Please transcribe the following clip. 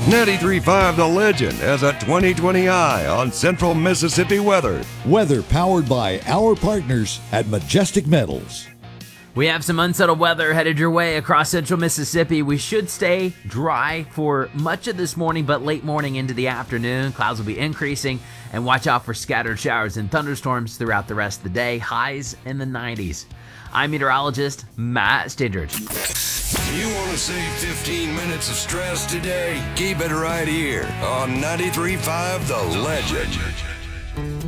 93.5 The Legend has a 20/20 eye on Central Mississippi weather. Weather powered by our partners at Majestic Metals. We have some unsettled weather headed your way across central Mississippi. We should stay dry for much of this morning, but late morning into the afternoon, clouds will be increasing, and watch out for scattered showers and thunderstorms throughout the rest of the day. Highs in the 90s. I'm meteorologist Matt Stidridge. You want to save 15 minutes of stress today? Keep it right here on 93.5 The Legend.